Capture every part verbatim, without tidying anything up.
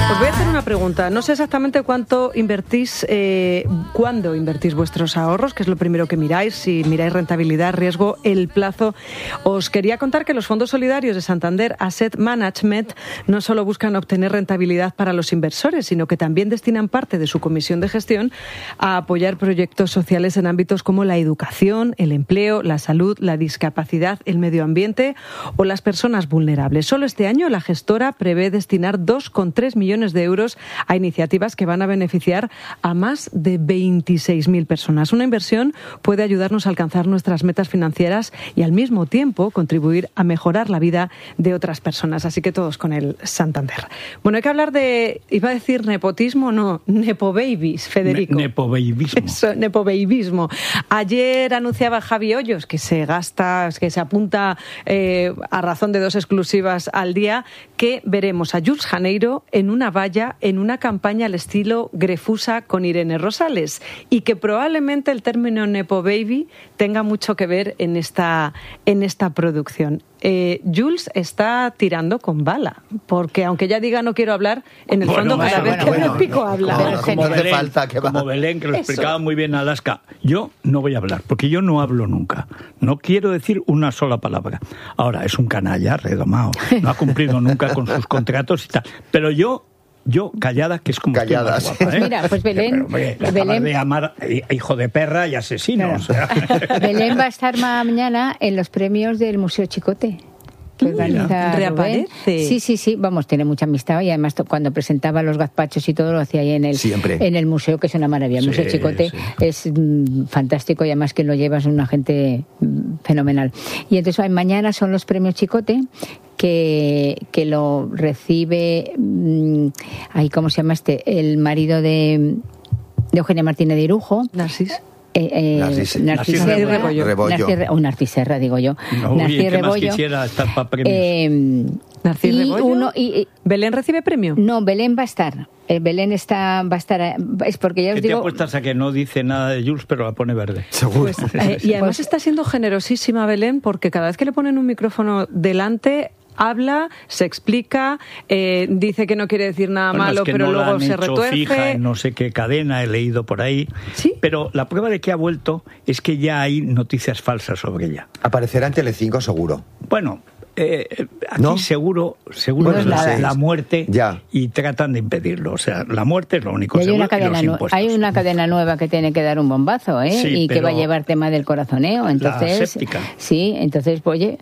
Os voy a hacer una pregunta. No sé exactamente cuánto invertís, eh, cuándo invertís vuestros ahorros, que es lo primero que miráis, si miráis rentabilidad, riesgo, el plazo. Os quería contar que los fondos solidarios de Santander Asset Management no solo buscan obtener rentabilidad para los inversores, sino que también destinan parte de su comisión de gestión a apoyar proyectos sociales en ámbitos como la educación, el empleo, la salud, la discapacidad, el medio ambiente o las personas vulnerables. Solo este año la gestora prevé destinar dos coma tres millones de euros a iniciativas que van a beneficiar a más de veintiséis mil personas. Una inversión puede ayudarnos a alcanzar nuestras metas financieras y al mismo tiempo contribuir a mejorar la vida de otras personas. Así que todos con el Santander. Bueno, hay que hablar de, iba a decir nepotismo, no, nepobabies, Federico. Ne- nepobaibismo. Eso, nepobaibismo. Ayer anunciaba Javi Hoyos que se gasta, que se apunta eh, a razón de dos exclusivas al día, que veremos a Jules Janeiro en una valla, en una campaña al estilo Grefusa con Irene Rosales, y que probablemente el término Nepo Baby tenga mucho que ver en esta, en esta producción. Eh, Jules está tirando con bala, porque aunque ya diga no quiero hablar, en el bueno, fondo cada bueno, vez bueno, que bueno, me pico habla. Como, como, no hace Belén, falta que va. como Belén, que lo Eso. explicaba muy bien Alaska. Yo no voy a hablar, porque yo no hablo nunca. No quiero decir una sola palabra. Ahora, es un canalla redomado. No ha cumplido nunca con sus contratos y tal. Pero yo... Yo, callada, que es como Callada, estoy más guapa, ¿eh? Pues mira, pues Belén- Pero, hombre, le Belén- acabas de llamar hijo de perra y asesino. Claro. O sea. Belén va a estar mañana en los premios del Museo Chicote. Que organiza ¿Reaparece? Rubén. Sí, sí, sí, vamos, tiene mucha amistad y además to- cuando presentaba los gazpachos y todo lo hacía ahí en el, Siempre. en el museo, que es una maravilla. El Sí, Museo Chicote sí. es mm, fantástico y además que lo llevas una gente mm, fenomenal. Y entonces ay, mañana son los premios Chicote, que, que lo recibe, mm, ay, ¿cómo se llama este? El marido de, de Eugenia Martínez de Irujo. Narcis. Eh, eh, Narcis- Narcis Narcis Serra, Rebollo. Rebollo. Narcis Re- o Narcis Serra, digo yo. No, uy, Narcis ¿qué más Rebollo. quisiera estar para premios? Eh, Narcis y Rebollo. uno y, y- ¿Belén recibe premio? no, Belén va a estar. Eh, Belén está va a estar eh, es porque ya os ¿Qué te digo apuestas a que no dice nada de Jules, pero la pone verde? Seguro. Pues, eh, y además Pues- está siendo generosísima Belén, porque cada vez que le ponen un micrófono delante, habla, se explica, eh, dice que no quiere decir nada Bueno, malo, es que pero no la luego han se hecho retuerce. fija en no sé qué cadena, he leído por ahí. ¿Sí? Pero la prueba de que ha vuelto es que ya hay noticias falsas sobre ella. Aparecerá en Telecinco seguro. Bueno, eh, aquí ¿No? seguro, seguro No es es la, nada. la muerte Ya. y tratan de impedirlo. O sea, la muerte es lo único y hay seguro una y cadena los nue- impuestos. hay una cadena nueva que tiene que dar un bombazo, ¿eh? Sí, y que va a pero- llevar tema del corazoneo, entonces séptica. sí, entonces oye,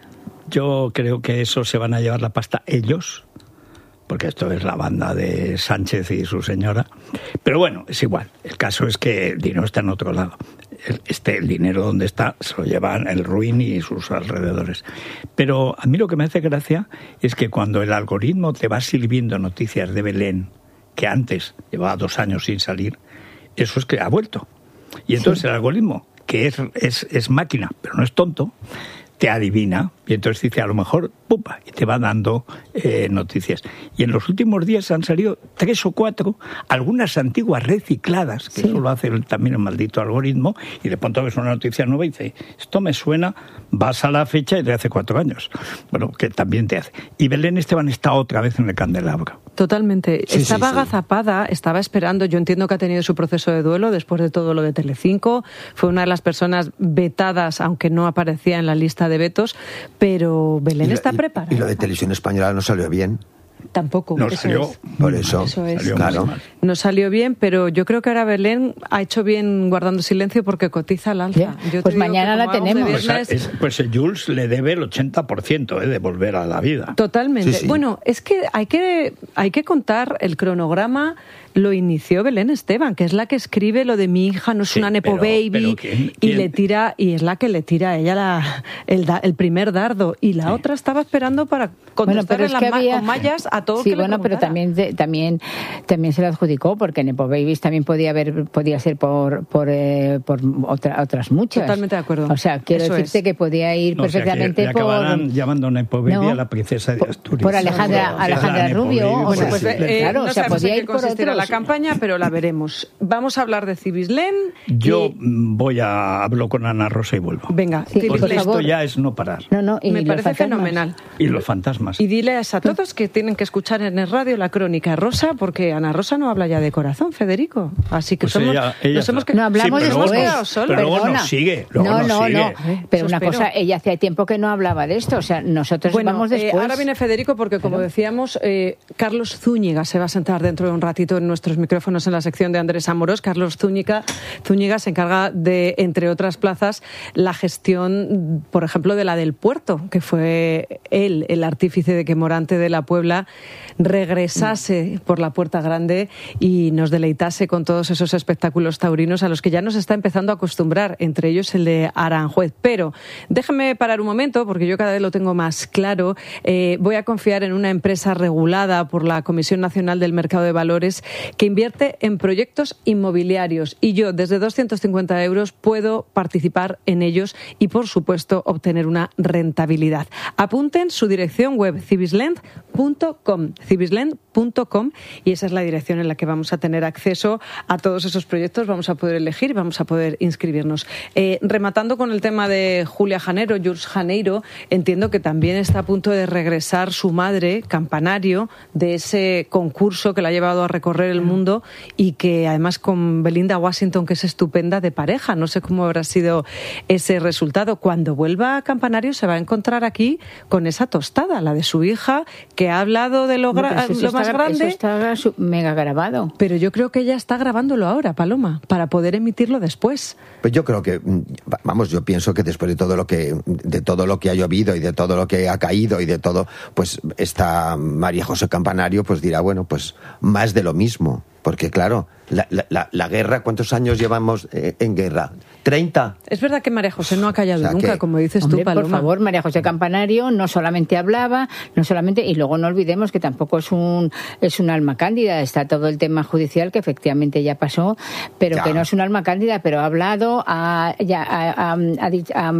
Yo creo que eso se van a llevar la pasta ellos, porque esto es la banda de Sánchez y su señora. Pero bueno, es igual. El caso es que el dinero está en otro lado. El, este, el dinero donde está se lo llevan el Ruin y sus alrededores. Pero a mí lo que me hace gracia es que cuando el algoritmo te va sirviendo noticias de Belén, que antes llevaba dos años sin salir, eso es que ha vuelto. Y entonces el algoritmo, que es, es, es máquina, pero no es tonto, te adivina y entonces dice a lo mejor ¡pupa! Y te va dando eh, noticias. Y en los últimos días han salido tres o cuatro, algunas antiguas recicladas, que Sí. eso lo hace el- también el maldito algoritmo, y de pronto ves una noticia nueva y dice, esto me suena, vas a la fecha y de hace cuatro años. Bueno, que también te hace. Y Belén Esteban está otra vez en el candelabro. Totalmente. Sí, estaba sí, sí. agazapada, estaba esperando. Yo entiendo que ha tenido su proceso de duelo después de todo lo de Telecinco. Fue una de las personas vetadas, aunque no aparecía en la lista de vetos. Pero Belén Y lo- está y- preparada. Y lo de Televisión Española no salió bien. Tampoco. No eso salió es. Por muy eso. mal, Eso es. salió muy Claro. mal. No salió bien, pero yo creo que ahora Belén ha hecho bien guardando silencio porque cotiza al alza. Ya. Yo te Pues digo mañana que la como vamos de tenemos. Pues, viernes- a- es- pues eh, Jules le debe el ochenta por ciento eh, de volver a la vida. Totalmente. Sí, sí. Bueno, es que hay que hay que contar el cronograma. Lo inició Belén Esteban, que es la que escribe lo de mi hija no es Sí, una nepo pero- baby, pero ¿quién- y quién? le tira y es la que le tira a ella la, el, da- el primer dardo y la Sí. otra estaba esperando para bueno, contestar pero es en que las ma- había con mallas a todo sí, el que le bueno, pero preguntara. también de- también también se lo adjudicó porque Nepo Babies también podía haber podía ser por por, eh, por otra- otras muchas. Totalmente de acuerdo. O sea, quiero Eso decirte es. que podía ir No, o sea, que perfectamente le acabarán por llamando Nepo Baby No, a la princesa de por- Asturias. por Alejandra- Princesa Alejandra Nepo Rubio, Baby. o Bueno, sea, pues sí, eh, claro, no o sea, sabemos podía en qué ir por consistirá la otros. campaña, pero la veremos. Vamos a hablar de Cibislén. Yo y- mm, voy a hablo con Ana Rosa y vuelvo. Venga, Sí, Porque por Cibislén. esto favor. ya es no parar. No, no, y Me los parece fantasmas. fenomenal. Y los fantasmas. Y diles a todos que tienen que escuchar en el radio la crónica rosa, porque Ana Rosa no habla ya de corazón, Federico. Así que Pues somos, ella- ella nos hemos que... No hablamos Sí, pero después. luego- solos. pero luego Perdona. nos sigue, luego no, nos no, sigue. no. Pero Eso una espero. cosa, ella hacía tiempo que no hablaba de esto. O sea, nosotros Bueno, vamos eh, después. ahora viene Federico porque, como decíamos, eh, Carlos Zúñiga se va a sentar dentro de un ratito en nuestros micrófonos en la sección de Andrés Amorós. Carlos Zúñiga, Zúñiga se encarga de, entre otras plazas, la gestión, por ejemplo, de la del puerto, que fue él el artífice de que Morante de la Puebla regresase por la Puerta Grande y nos deleitase con todos esos espectáculos taurinos a los que ya nos está empezando a acostumbrar, entre ellos el de Aranjuez. Pero déjame parar un momento, porque yo cada vez lo tengo más claro. Eh, voy a confiar en una empresa regulada por la Comisión Nacional del Mercado de Valores que invierte en proyectos inmobiliarios, y yo desde doscientos cincuenta euros puedo participar en ellos y, por supuesto, obtener una rentabilidad. Apunten su dirección web, cibislend punto com, cibislend punto com, y esa es la dirección en la que vamos a tener acceso a todos esos proyectos, vamos a poder elegir, vamos a poder inscribirnos. Eh, rematando con el tema de Julia Janeiro, Jules Janeiro, entiendo que también está a punto de regresar su madre, Campanario, de ese concurso que la ha llevado a recorrer el mundo, y que además con Belinda Washington, que es estupenda, de pareja. No sé cómo habrá sido ese resultado. Cuando vuelva a Campanario se va a encontrar aquí con esa tostada, la de su hija, que ha hablado de lo, Bueno, gra- pero eso lo está- más grande. Eso está su- mega grabado. Pero yo creo que ella está grabándolo ahora, Paloma, para poder emitirlo después. Pues yo creo que, mm, vamos, yo pienso que después de todo lo que, de todo lo que ha llovido y de todo lo que ha caído y de todo, pues esta María José Campanario pues dirá, bueno, pues más de lo mismo. Porque claro, la, la- la, la guerra, ¿cuántos años llevamos eh, en guerra? ¿treinta? Es verdad que María José no ha callado O sea, nunca, que- como dices Hombre, tú, Paloma. por favor, María José Campanario no solamente hablaba, no solamente, y luego no olvidemos que tampoco es un es un alma cándida. Está todo el tema judicial que efectivamente ya pasó, pero Ya. que no es un alma cándida, pero ha hablado, ha, ya, ha, ha- ha dicho, ha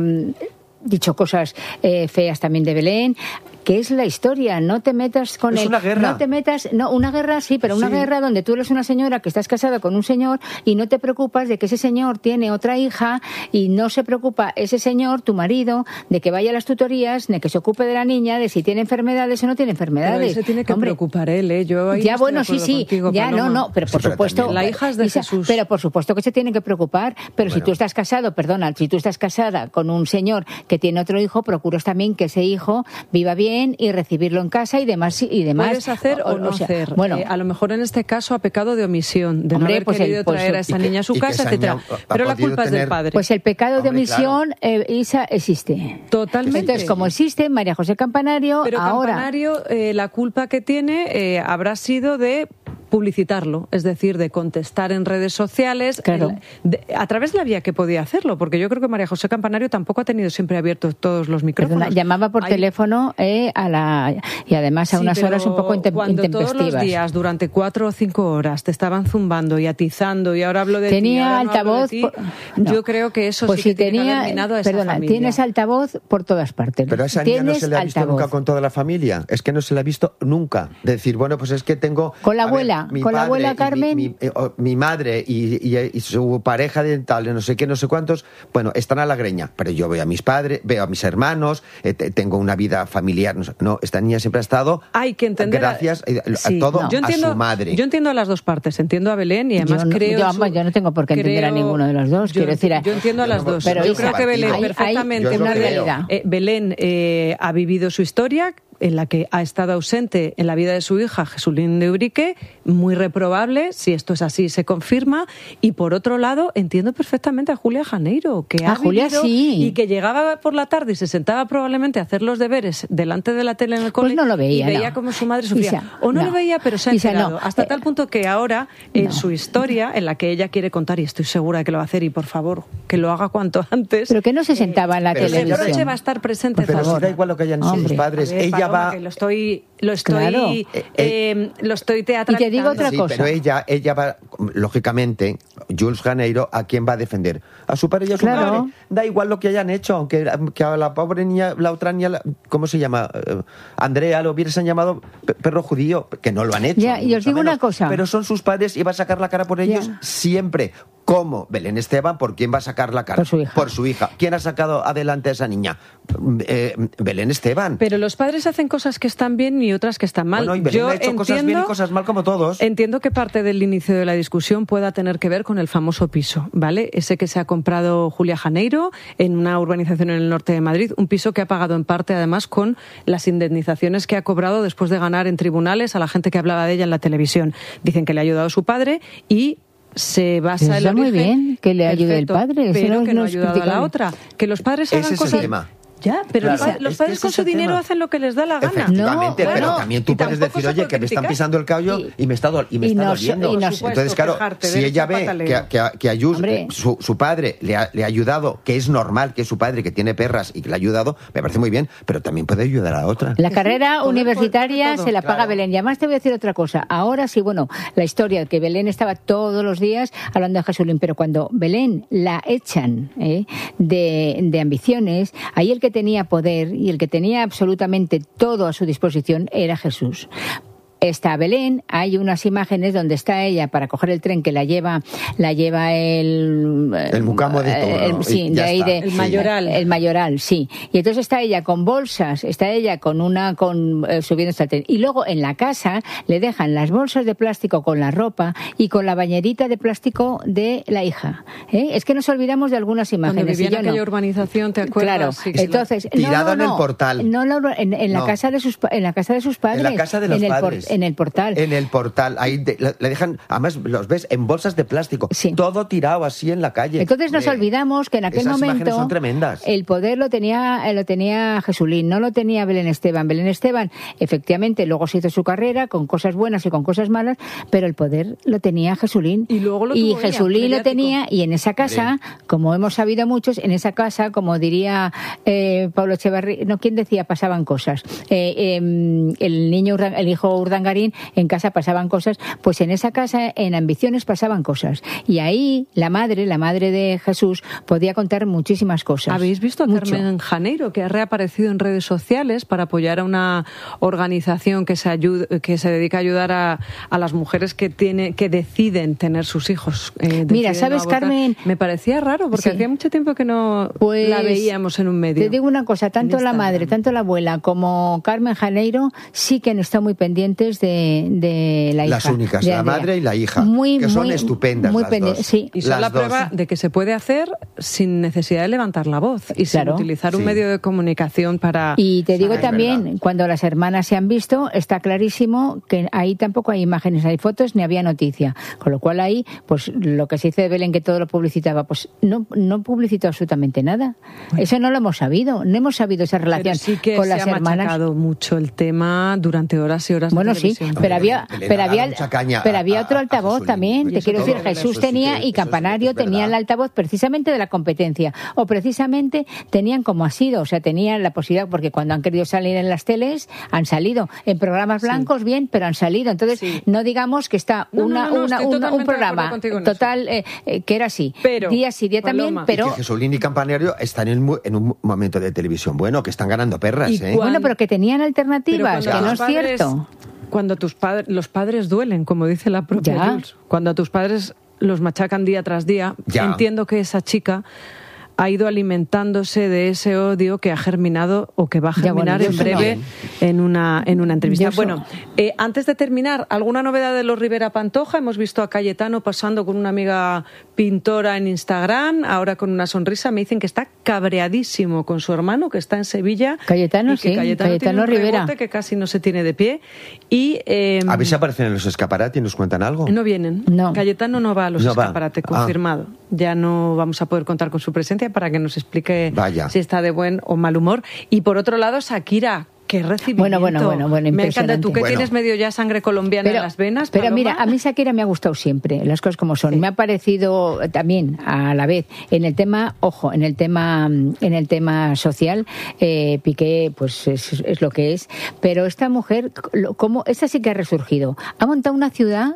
dicho cosas eh, feas también de Belén, que es la historia. No te metas con Es él. una guerra. No te metas, no, una guerra sí, pero una Sí. guerra donde tú eres una señora que estás casada con un señor y no te preocupas de que ese señor tiene otra hija, y no se preocupa ese señor, tu marido, de que vaya a las tutorías, de que se ocupe de la niña, de si tiene enfermedades o no tiene Pero enfermedades. ahí se tiene que Hombre, preocupar él, ¿eh? Yo ahí no ya, estoy bueno, de sí, acuerdo sí, contigo, ya, no, Paloma. no, pero por Sí, pero supuesto... también- La hija es de Isa, Jesús. Pero por supuesto que se tiene que preocupar, pero si Bueno. tú estás casado, perdona, si tú estás casada con un señor que tiene otro hijo, procuras también que ese hijo viva bien y recibirlo en casa y demás y demás. Puedes hacer o, no sea, hacer. Bueno, Eh, a lo mejor en este caso ha pecado de omisión, de Hombre, no haber pues querido el- pues traer a el- esa y que- niña a su y que casa, esa etcétera. niña ha Pero la podido culpa es del tener- padre. pues el pecado de Hombre, omisión, eh, Isa, existe. Totalmente. Entonces, como existe, María José Campanario, Pero ahora... Campanario, eh, la culpa que tiene eh, habrá sido de publicitarlo, es decir, de contestar en redes sociales, Claro. en- de- a través de la vía que podía hacerlo, porque yo creo que María José Campanario tampoco ha tenido siempre abiertos todos los micrófonos. Perdona, llamaba por Hay- teléfono eh, a la y además a Sí, unas pero horas un poco intem- cuando todos intempestivas. los días durante cuatro o cinco horas te estaban zumbando y atizando y ahora hablo de ti, Tenía ahora no hablo de altavoz. ti, por- no. yo creo que eso Pues sí que si tiene que tenía, haber minado a esa perdona, familia. tienes altavoz por todas partes. Pero a esa niña no Tienes se le ha visto altavoz. nunca con toda la familia. Es que no se le ha visto nunca. De decir, bueno, pues es que tengo... Con la a ver, abuela, mi con la padre abuela y mi- Carmen. Mi, eh, o- mi madre y, y- y su pareja dental, no sé qué, no sé cuántos, bueno, están a la greña. Pero yo veo a mis padres, veo a mis hermanos, eh, te- tengo una vida familiar. No, sé, no, esta niña siempre ha estado... Hay que entender a- Gracias eh, a, Sí, todo no. Yo entiendo, a su madre. Yo entiendo a las dos partes, entiendo a Belén y además Yo no- creo... yo, su- vamos, yo no tengo por qué entender a ninguno de los dos, Yo, quiero decir, a- yo entiendo a yo las no- dos. pero yo Isa, creo que Belén hay- hay- perfectamente yo es lo una que veo. realidad. Eh, Belén eh, ha vivido su historia, en la que ha estado ausente en la vida de su hija, Jesulín de Urique, muy reprobable, si esto es así se confirma, y por otro lado entiendo perfectamente a Julia Janeiro, que ha A Julia vivido sí. y que llegaba por la tarde y se sentaba probablemente a hacer los deberes delante de la tele en el Pues cole no lo veía, y veía no. como su madre sufría. Isa, o no, no. lo veía, pero se ha Isa, no. enterado, hasta Eh, tal punto que ahora, en no. su historia, en la que ella quiere contar, y estoy segura de que lo va a hacer, y por favor, que lo haga cuanto antes, Pero que no se sentaba en la pero el señora, reproche televisión. va a estar presente. Pero si favor. da igual lo que hayan sido sus Hombre. padres, A ver, ella Paloma, va... que lo estoy, lo estoy, Claro. eh, eh, lo estoy teatralizando. Y te digo otra Sí, cosa. pero ella, ella va, lógicamente, Jules Janeiro, ¿a quién va a defender? A su padre y a su Claro. madre. Da igual lo que hayan hecho, aunque que a la pobre niña, la otra niña, la- ¿cómo se llama? Eh, Andrea, lo hubiesen llamado pe- perro judío, que no lo han hecho. Ya, ni y os mucho digo una menos. cosa. Pero son sus padres y va a sacar la cara por ellos Ya. siempre. ¿Cómo? Belén Esteban, ¿por quién va a sacar la cara? Por su hija. Por su hija. ¿Quién ha sacado adelante a esa niña? Eh, Belén Esteban. Pero los padres hacen cosas que están bien y otras que están mal. Bueno, y Belén Yo ha hecho entiendo, cosas bien y cosas mal como todos. Entiendo que parte del inicio de la discusión pueda tener que ver con el famoso piso, ¿vale? Ese que se ha comprado Julia Janeiro en una urbanización en el norte de Madrid, un piso que ha pagado en parte además con las indemnizaciones que ha cobrado después de ganar en tribunales a la gente que hablaba de ella en la televisión. Dicen que le ha ayudado su padre y se basa Está el muy origen, bien que le ayude perfecto, el padre, eso pero no- que no no ha es ayudado a la criticable. otra. Que los padres hagan Ese es el cosas... tema. Ya, pero Claro, los, pa- los es que padres ese con es su el dinero tema. hacen lo que les da la gana. Efectivamente, No, pero bueno, también tú y puedes tampoco decir, se oye, que me están criticar. pisando el callo Y- y me está, do- y me y está nos- doliendo. y nos- Entonces, claro, quejarte, si derecho ella a ve pataleo. que, a- que, a- que a Ayuso, Hombre. su, su padre le ha, le ha ayudado, que es normal que es su padre, que tiene perras y que le ha ayudado, me parece muy bien, pero también puede ayudar a la otra. La carrera poder- universitaria poder todo, se la paga claro. Belén. Y además te voy a decir otra cosa. Ahora sí, bueno, la historia que Belén estaba todos los días hablando de Jesulín, pero cuando Belén la echan ¿eh? de, de ambiciones, ahí el que tenía poder y el que tenía absolutamente todo a su disposición era Jesús. Está Belén, hay unas imágenes donde está ella para coger el tren que la lleva, la lleva el El mucamo de eh, Toro, el- sí, y de ya ahí está. de El mayoral. el mayoral, sí. Y entonces está ella con bolsas, está ella con una con eh, subiendo hasta el tren. Y luego en la casa le dejan las bolsas de plástico con la ropa y con la bañerita de plástico de la hija. ¿eh? Es que nos olvidamos de algunas Cuando imágenes. vivía y yo en aquella no. urbanización, ¿te acuerdas? Claro, Sí, sí. entonces Tirado no, no, en el no. portal. No, no, en, en la No. casa de sus pa- en la casa de sus padres. En la casa de los en el por- padres. en el portal. En el portal. Ahí de- le le dejan, además los ves en bolsas de plástico. Sí. Todo tirado así en la calle. Entonces nos Hombre, olvidamos que en aquel esas imágenes momento son tremendas. el poder lo tenía eh, lo tenía Jesulín, no lo tenía Belén Esteban. Belén Esteban, efectivamente, luego se hizo su carrera con cosas buenas y con cosas malas, pero el poder lo tenía Jesulín. Y luego lo tuvo ella, Jesulín lo mediático. tenía, y en esa casa, como hemos sabido muchos, en esa casa, como diría eh, Pablo Echeverría, no, ¿quién decía? Pasaban cosas. Eh, eh, el niño, Urdan- el hijo Urdangarín, en casa pasaban cosas, pues en esa casa, en Ambiciones, pasaban cosas. Y ahí la madre, la madre de Jesús, podía contar muchísimas cosas. ¿Habéis visto a Mucho. Carmen Janeiro, que ha reaparecido en redes sociales para apoyar a una organización que se ayuda, que se dedica a ayudar a, a las mujeres que tiene, que deciden tener sus hijos? eh, Mira, deciden ¿sabes, no abortar? Carmen? Me parecía raro, porque Sí. hacía mucho tiempo que no Pues, la veíamos en un medio. Te digo una cosa, tanto En la Instagram. madre, tanto la abuela como Carmen Janeiro sí que han estado muy pendientes de, de la hija. Las únicas, de la Andrea. madre y la hija, Muy, que son muy, estupendas muy las pendi- dos. Sí. Y son Las la dos. prueba de que se puede hacer sin necesidad de levantar la voz y Claro. sin utilizar un Sí. medio de comunicación para... Y te digo es también, verdad. cuando las hermanas se han visto, está clarísimo que ahí tampoco hay imágenes, hay fotos, ni había noticia. Con lo cual ahí, pues lo que se dice de Belén, que todo lo publicitaba, pues no, no publicitó absolutamente nada. Eso no lo hemos sabido, no hemos sabido esa relación Pero sí que con se las ha hermanas. machacado mucho el tema durante horas y horas Bueno, de sí, televisión. pero Hombre, había, que le pero daba había, mucha caña pero a- había a- otro a altavoz Jesulín. también. Y Te eso quiero todo, decir, eso Jesús sí tenía que- y eso sí Campanario que es verdad. tenían el altavoz precisamente de la competencia, o precisamente tenían como ha sido, o sea, tenían la posibilidad, porque cuando han querido salir en las teles, han salido. En programas blancos, bien, pero han salido. Entonces, Sí. no digamos que está No, no, una, no, no, una- estoy una- un totalmente de acuerdo programa contigo en eso. total eh, eh, que era así. Pero, día sí, día Paloma, también, y pero... Que Jesulín y Campanario están en, mu- en un momento de televisión bueno, que están ganando perras, Y ¿eh? cuan- Bueno, pero que tenían Pero alternativas, cuando que no tus es padres- cierto. Cuando tus padres, los padres duelen, como dice la propia Ya. Jules. Cuando a tus padres los machacan día tras día, Ya. entiendo que esa chica ha ido alimentándose de ese odio que ha germinado o que va a Ya, bueno, germinar yo en eso breve no. en una en una entrevista. Yo eso- Bueno, eh, antes de terminar, ¿alguna novedad de los Rivera Pantoja? Hemos visto a Cayetano pasando con una amiga pintora en Instagram, ahora con una sonrisa. Me dicen que está cabreadísimo con su hermano, que está en Sevilla. Cayetano, y que sí, Cayetano, Cayetano tiene un Rivera. rebote que casi no se tiene de pie. Y eh, A ver si aparecen en los escaparates y nos cuentan algo. no vienen. No. Cayetano no va a los No va. escaparates, Ah. confirmado. Ya no vamos a poder contar con su presencia para que nos explique Vaya. si está de buen o mal humor. Y por otro lado, Shakira. ¡Qué recibimiento! Bueno, bueno, bueno, bueno, Me encanta. Tú que Bueno. tienes medio ya sangre colombiana en las venas, pero Paloma. mira, a mí Shakira me ha gustado siempre, las cosas como son. Sí. Me ha parecido eh, también a la vez en el tema, ojo, en el tema, mm, en el tema social, eh, Piqué, pues es, es lo que es. Pero esta mujer, lo- como esta sí que ha resurgido, ha montado una ciudad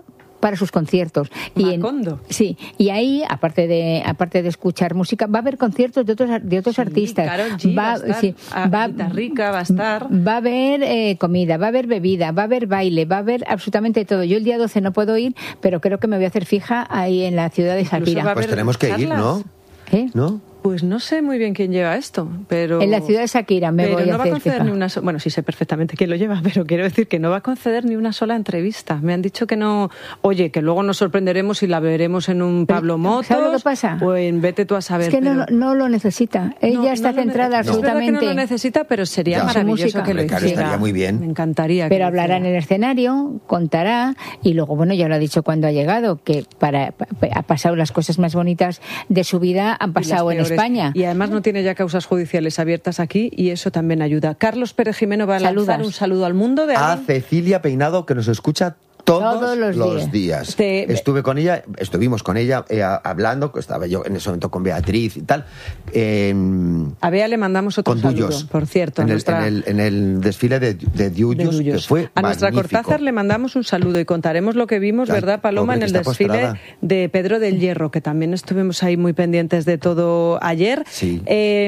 para sus conciertos. Y en, sí, y ahí, aparte de aparte de escuchar música, va a haber conciertos de otros de otros sí, artistas. Karol G va, va a estar, sí, va, Rica va a estar. Va a haber eh, comida, va a haber bebida, va a haber baile, va a haber absolutamente todo. Yo el día doce no puedo ir, pero creo que me voy a hacer fija ahí en la ciudad de Shakira. Pues tenemos que ir, ¿no? ¿Eh? ¿No? Pues no sé muy bien quién lleva esto, pero... En la ciudad de Shakira me pero voy no a va hacer a conceder fija. ni una so... Bueno, sí sé perfectamente quién lo lleva, pero quiero decir que no va a conceder ni una sola entrevista. Me han dicho que no... Oye, que luego nos sorprenderemos y la veremos en un Pablo Motos. ¿Sabes lo que pasa? O en Vete tú a saber. Es que pero... no, no lo necesita. Ella no, está no centrada ne... absolutamente... Es verdad que no lo necesita, pero sería ya, maravilloso que lo hiciera. Estaría muy bien. Me encantaría. Pero hablará en el escenario, contará, y luego, bueno, ya lo ha dicho cuando ha llegado, que para, para ha pasado las cosas más bonitas de su vida, han pasado en España. Y además no tiene ya causas judiciales abiertas aquí y eso también ayuda. Carlos Pérez Jimeno va a lanzar Saludas. un saludo al mundo de a Cecilia Peinado, que nos escucha todos, todos los, los días. días. Te... Estuve con ella, estuvimos con ella eh, hablando, estaba yo en ese momento con Beatriz y tal. Eh, a Bea le mandamos otro con saludo, Duyos, por cierto. En, a el, nuestra... en, el, en el desfile de, de Duyos, que fue A nuestra magnífico. Cortázar le mandamos un saludo y contaremos lo que vimos, Ay, ¿verdad, Paloma? pobre, En el que está desfile postrada. de Pedro del Hierro, que también estuvimos ahí muy pendientes de todo ayer. Sí. Eh,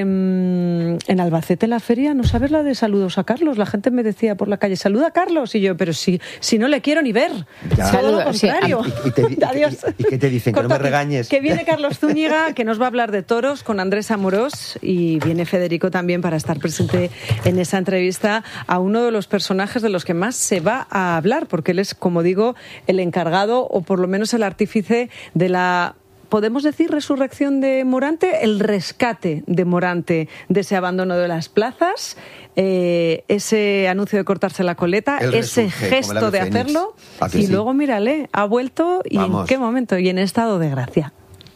en Albacete, en la feria, ¿no sabes la de saludos a Carlos? La gente me decía por la calle, saluda a Carlos. Y yo, pero si, si no le quiero ni ver. Ya. Todo lo Saludos, sí. contrario. ¿Y, y, te, y, Adiós. y, y qué te dicen? Que no me Córtate. regañes. Que viene Carlos Zúñiga, que nos va a hablar de toros con Andrés Amorós, y viene Federico también para estar presente en esa entrevista a uno de los personajes de los que más se va a hablar, porque él es, como digo, el encargado o por lo menos el artífice de la... ¿Podemos decir resurrección de Morante? El rescate de Morante de ese abandono de las plazas, eh, ese anuncio de cortarse la coleta, El ese resurge, gesto de Fénix. hacerlo, ¿A que y sí? luego, mírale, ha vuelto y Vamos. en qué momento, y en estado de gracia.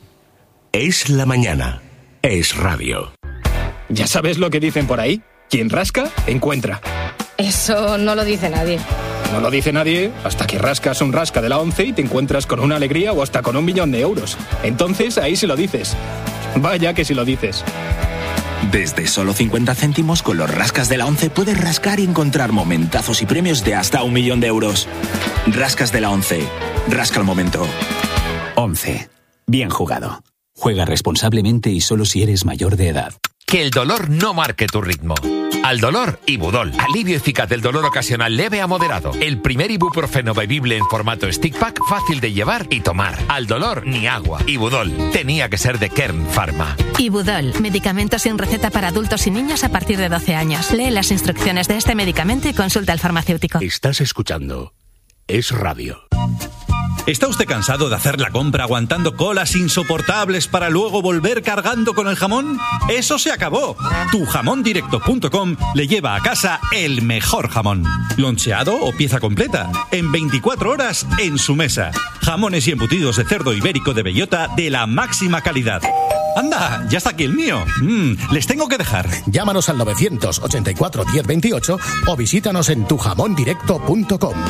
Es la mañana. Es radio. ¿Ya sabes lo que dicen por ahí? Quien rasca, encuentra. Eso no lo dice nadie. No lo dice nadie hasta que rascas un rasca de la ONCE y te encuentras con una alegría o hasta con un millón de euros. Entonces ahí sí lo dices. Vaya que sí lo dices. Desde solo cincuenta céntimos con los rascas de la ONCE puedes rascar y encontrar momentazos y premios de hasta un millón de euros. Rascas de la ONCE. Rasca el momento. ONCE. Bien jugado. Juega responsablemente y solo si eres mayor de edad. Que el dolor no marque tu ritmo. Al dolor, Ibudol. Alivio eficaz del dolor ocasional leve a moderado. El primer ibuprofeno bebible en formato stick pack, fácil de llevar y tomar. Al dolor, ni agua. Ibudol. Tenía que ser de Kern Pharma. Ibudol. Medicamento sin receta para adultos y niños a partir de doce años. Lee las instrucciones de este medicamento y consulta al farmacéutico. Estás escuchando Es Radio. ¿Está usted cansado de hacer la compra aguantando colas insoportables para luego volver cargando con el jamón? ¡Eso se acabó! tu jamón directo punto com le lleva a casa el mejor jamón. Loncheado o pieza completa. En veinticuatro horas en su mesa. Jamones y embutidos de cerdo ibérico de bellota de la máxima calidad. ¡Anda! ¡Ya está aquí el mío! Mm, les tengo que dejar. Llámanos al novecientos ochenta y cuatro diez veintiocho o visítanos en tu jamón directo punto com.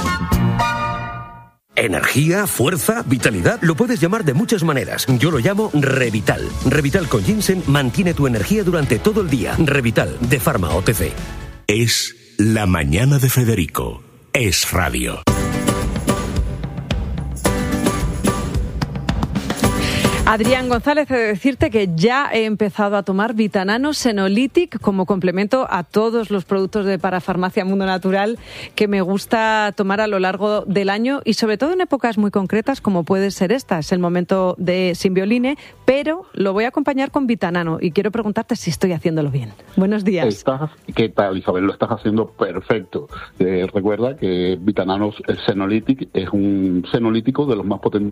Energía, fuerza, vitalidad, lo puedes llamar de muchas maneras. Yo lo llamo Revital. Revital con ginseng mantiene tu energía durante todo el día. Revital, de Pharma O T C. Es la mañana de Federico. Es radio. Adrián González, he de decirte que ya he empezado a tomar Vitanano Senolytic como complemento a todos los productos de Parafarmacia Mundo Natural que me gusta tomar a lo largo del año y sobre todo en épocas muy concretas como puede ser esta. Es el momento de Simbioline, pero lo voy a acompañar con Vitanano y quiero preguntarte si estoy haciéndolo bien. Buenos días. Estás, ¿qué tal, Isabel? Lo estás haciendo perfecto. Eh, recuerda que Vitanano Senolytic es un senolítico de los más potentes.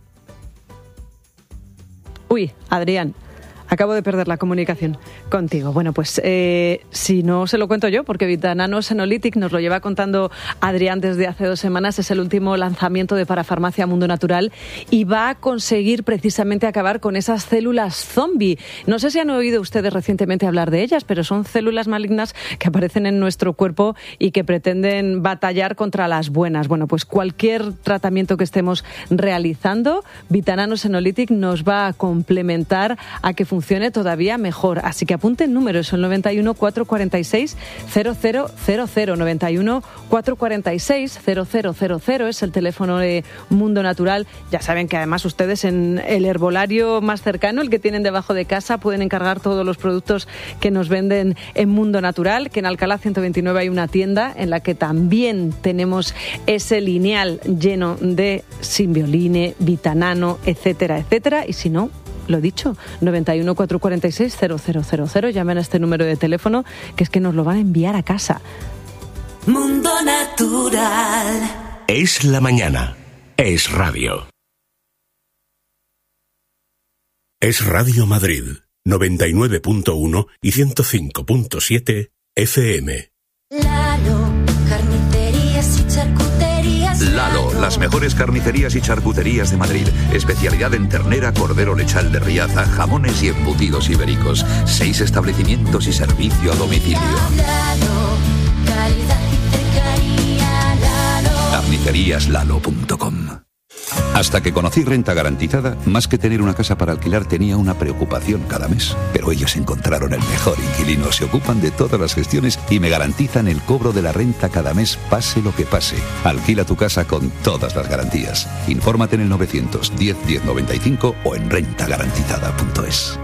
Uy, Adrián, acabo de perder la comunicación contigo. Bueno, pues eh, si no se lo cuento yo, porque Vitanano Senolytic nos lo lleva contando Adrián desde hace dos semanas, es el último lanzamiento de Parafarmacia Mundo Natural y va a conseguir precisamente acabar con esas células zombie. No sé si han oído ustedes recientemente hablar de ellas, pero son células malignas que aparecen en nuestro cuerpo y que pretenden batallar contra las buenas. Bueno, pues cualquier tratamiento que estemos realizando, Vitanano Senolytic nos va a complementar a que funcione funcione todavía mejor. Así que apunten números, el noventa y uno, cuatrocientos cuarenta y seis, cero cero cero cero, noventa y uno, cuatrocientos cuarenta y seis, cero cero cero cero es el teléfono de Mundo Natural. Ya saben que además ustedes en el herbolario más cercano, el que tienen debajo de casa, pueden encargar todos los productos que nos venden en Mundo Natural, que en Alcalá ciento veintinueve hay una tienda en la que también tenemos ese lineal lleno de Simbioline, Vitanano, etcétera, etcétera. Y si no, lo dicho, noventa y uno, cuatrocientos cuarenta y seis, cero cero cero cero, llamen a este número de teléfono, que es que nos lo van a enviar a casa. Mundo Natural. Es la mañana. Es radio. Es Radio Madrid, noventa y nueve punto uno y ciento cinco punto siete F M. Lalo, carnicerías y charcuterías. Lalo, las mejores carnicerías y charcuterías de Madrid. Especialidad en ternera, cordero lechal de Riaza, jamones y embutidos ibéricos. Seis establecimientos y servicio a domicilio. Lalo, calidad y cercanía. Lalo. carnicerías lalo punto com. Hasta que conocí Renta Garantizada, más que tener una casa para alquilar tenía una preocupación cada mes. Pero ellos encontraron el mejor inquilino, se ocupan de todas las gestiones y me garantizan el cobro de la renta cada mes, pase lo que pase. Alquila tu casa con todas las garantías. Infórmate en el novecientos diez, diez noventa y cinco o en renta garantizada punto es.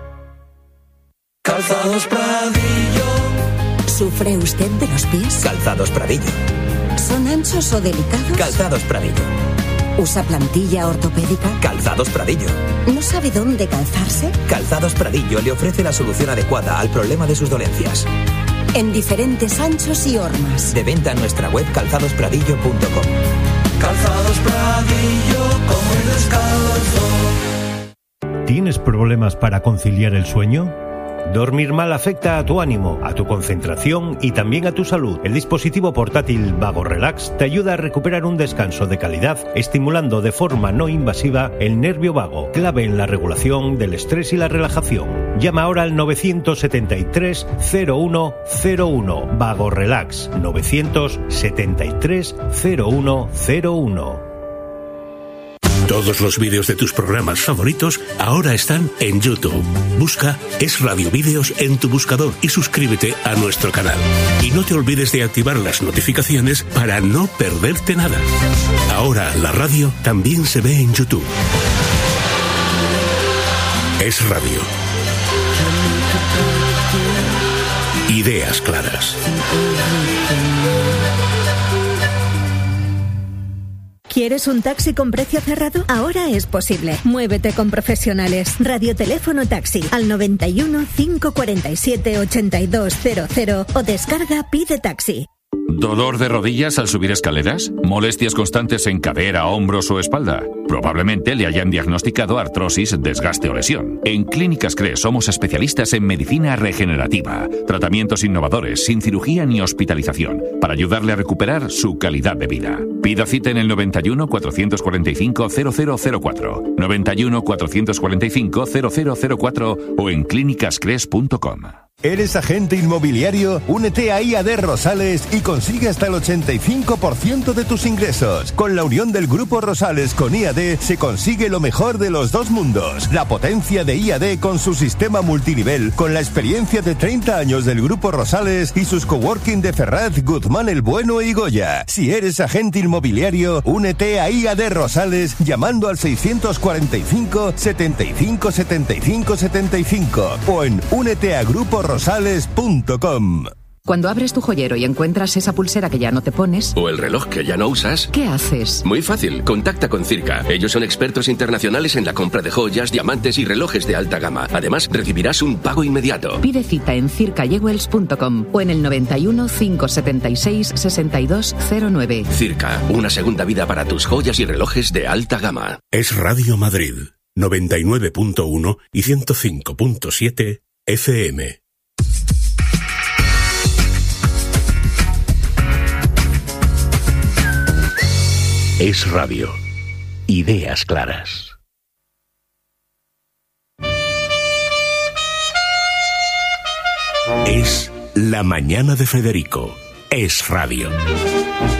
Calzados Pradillo. ¿Sufre usted de los pies? Calzados Pradillo. ¿Son anchos o delicados? Calzados Pradillo. ¿Usa plantilla ortopédica? Calzados Pradillo. ¿No sabe dónde calzarse? Calzados Pradillo le ofrece la solución adecuada al problema de sus dolencias. En diferentes anchos y hormas. De venta en nuestra web calzados pradillo punto com. Calzados Pradillo, como el descalzo. ¿Tienes problemas para conciliar el sueño? Dormir mal afecta a tu ánimo, a tu concentración y también a tu salud. El dispositivo portátil Vago Relax te ayuda a recuperar un descanso de calidad, estimulando de forma no invasiva el nervio vago, clave en la regulación del estrés y la relajación. Llama ahora al novecientos setenta y tres, cero uno cero uno. Vago Relax, novecientos setenta y tres, cero uno cero uno. Todos los vídeos de tus programas favoritos ahora están en YouTube. Busca Es Radio Vídeos en tu buscador y suscríbete a nuestro canal. Y no te olvides de activar las notificaciones para no perderte nada. Ahora la radio también se ve en YouTube. Es Radio. Ideas claras. ¿Quieres un taxi con precio cerrado? Ahora es posible. Muévete con profesionales. Radioteléfono Taxi al noventa y uno, cinco cuarenta y siete, ochenta y dos cero cero o descarga Pide Taxi. ¿Dolor de rodillas al subir escaleras? ¿Molestias constantes en cadera, hombros o espalda? Probablemente le hayan diagnosticado artrosis, desgaste o lesión. En Clínicas CRES somos especialistas en medicina regenerativa, tratamientos innovadores, sin cirugía ni hospitalización, para ayudarle a recuperar su calidad de vida. Pida cita en el noventa y uno, cuatrocientos cuarenta y cinco, cero cero cero cuatro, noventa y uno, cuatrocientos cuarenta y cinco, cero cero cero cuatro o en clínicas cres punto com. ¿Eres agente inmobiliario? Únete a I A D Rosales y consigue hasta el ochenta y cinco por ciento de tus ingresos. Con la unión del Grupo Rosales con I A D se consigue lo mejor de los dos mundos. La potencia de I A D con su sistema multinivel, con la experiencia de treinta años del Grupo Rosales y sus coworking de Ferraz, Guzmán el Bueno y Goya. Si eres agente inmobiliario, únete a I A D Rosales llamando al seiscientos cuarenta y cinco, setenta y cinco, setenta y cinco, setenta y cinco o en únete a grupo rosales punto com. Cuando abres tu joyero y encuentras esa pulsera que ya no te pones... O el reloj que ya no usas... ¿Qué haces? Muy fácil, contacta con Circa. Ellos son expertos internacionales en la compra de joyas, diamantes y relojes de alta gama. Además, recibirás un pago inmediato. Pide cita en circa jewels punto com o en el noventa y uno, cinco setenta y seis, sesenta y dos cero nueve. Circa, una segunda vida para tus joyas y relojes de alta gama. Es Radio Madrid, noventa y nueve punto uno y ciento cinco punto siete F M. Es Radio. Ideas claras. Es La Mañana de Federico. Es Radio.